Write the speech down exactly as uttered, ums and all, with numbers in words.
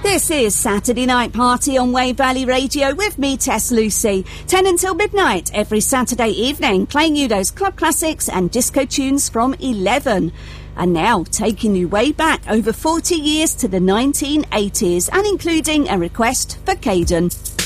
This is Saturday Night Party on Wave Valley Radio with me, Tess Lucy. ten until midnight every Saturday evening, playing you those club classics and disco tunes from eleven. And now, taking you way back over forty years to the nineteen eighties and including a request for Caden.